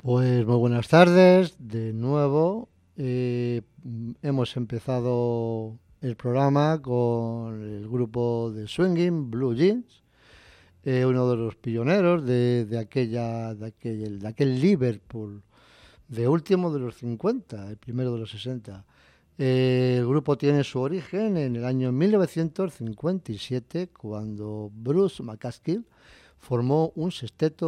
Pues muy buenas tardes, de nuevo. Hemos empezado el programa con el grupo de Swinging Blue Jeans, uno de los pioneros de aquel Liverpool, de último de los 50, el primero de los 60. El grupo tiene su origen en el año 1957, cuando Bruce McCaskill formó un sexteto